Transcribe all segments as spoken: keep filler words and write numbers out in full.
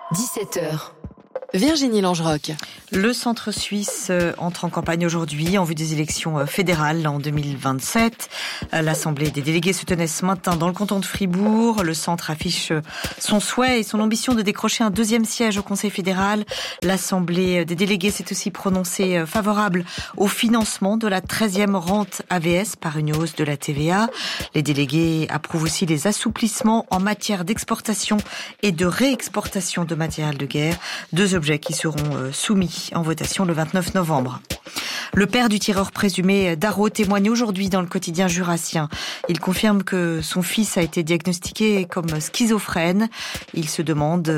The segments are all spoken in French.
dix-sept heures. Virginie Langeroc. Le centre suisse entre en campagne aujourd'hui en vue des élections fédérales en deux mille vingt-sept. L'Assemblée des délégués se tenait ce matin dans le canton de Fribourg. Le centre affiche son souhait et son ambition de décrocher un deuxième siège au Conseil fédéral. L'Assemblée des délégués s'est aussi prononcée favorable au financement de la treizième rente A V S par une hausse de la T V A. Les délégués approuvent aussi les assouplissements en matière d'exportation et de réexportation de matériel de guerre. Deux objets qui seront soumis en votation le vingt-neuf novembre. Le père du tireur présumé d'Arreau témoigne aujourd'hui dans le quotidien jurassien. Il confirme que son fils a été diagnostiqué comme schizophrène. Il se demande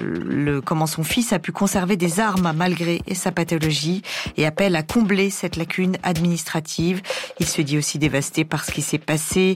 le, comment son fils a pu conserver des armes malgré sa pathologie et appelle à combler cette lacune administrative. Il se dit aussi dévasté par ce qui s'est passé.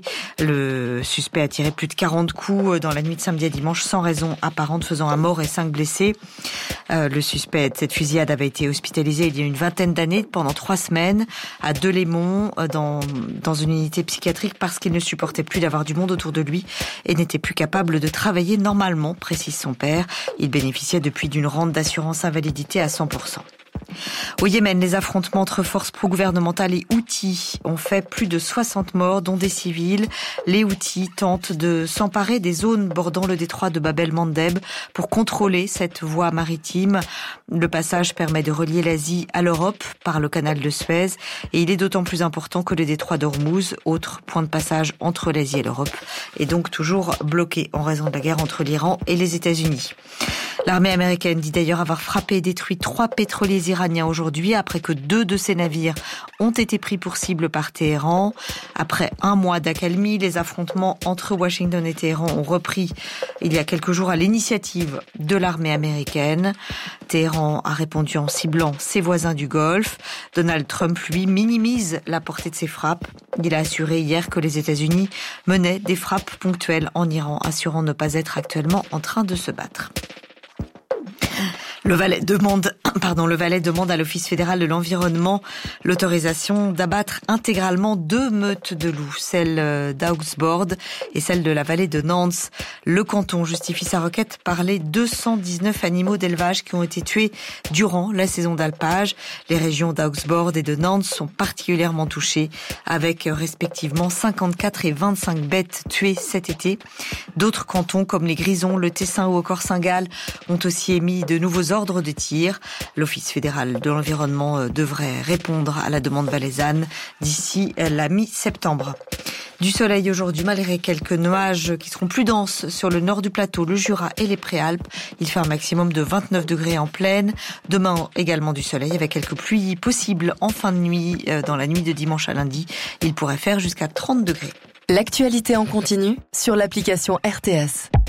Le suspect a tiré plus de quarante coups dans la nuit de samedi à dimanche sans raison apparente, faisant un mort et cinq blessés. Euh, le suspect de cette fusillade avait été hospitalisé il y a une vingtaine d'années pendant trois semaines à Delémont dans, dans une unité psychiatrique parce qu'il ne supportait plus d'avoir du monde autour de lui et n'était plus capable de travailler normalement, précise son père. Il bénéficiait depuis d'une rente d'assurance invalidité à cent pour cent. Au Yémen, les affrontements entre forces pro-gouvernementales et Houthis ont fait plus de soixante morts, dont des civils. Les Houthis tentent de s'emparer des zones bordant le détroit de Bab el-Mandeb pour contrôler cette voie maritime. Le passage permet de relier l'Asie à l'Europe par le canal de Suez et il est d'autant plus important que le détroit d'Ormuz, autre point de passage entre l'Asie et l'Europe, est donc toujours bloqué en raison de la guerre entre l'Iran et les États-Unis. L'armée américaine dit d'ailleurs avoir frappé et détruit trois pétroliers iraniens aujourd'hui après que deux de ces navires ont été pris pour cible par Téhéran. Après un mois d'accalmie, les affrontements entre Washington et Téhéran ont repris il y a quelques jours à l'initiative de l'armée américaine. Téhéran a répondu en ciblant ses voisins du Golfe. Donald Trump, lui, minimise la portée de ses frappes. Il a assuré hier que les États-Unis menaient des frappes ponctuelles en Iran, assurant ne pas être actuellement en train de se battre. Le Valais demande, pardon, le Valais demande à l'Office fédéral de l'environnement l'autorisation d'abattre intégralement deux meutes de loups, celle d'Augsbourg et celle de la vallée de Nans. Le canton justifie sa requête par les deux cent dix-neuf animaux d'élevage qui ont été tués durant la saison d'alpage. Les régions d'Augsbourg et de Nans sont particulièrement touchées, avec respectivement cinquante-quatre et vingt-cinq bêtes tuées cet été. D'autres cantons comme les Grisons, le Tessin ou encore Saint-Gall ont aussi émis de nouveaux ordre de tir. L'Office fédéral de l'environnement devrait répondre à la demande valaisanne d'ici la mi-septembre. Du soleil aujourd'hui, malgré quelques nuages qui seront plus denses sur le nord du plateau, le Jura et les Préalpes. Il fait un maximum de vingt-neuf degrés en plaine. Demain, également du soleil avec quelques pluies possibles en fin de nuit, dans la nuit de dimanche à lundi. Il pourrait faire jusqu'à trente degrés. L'actualité en continu sur l'application R T S.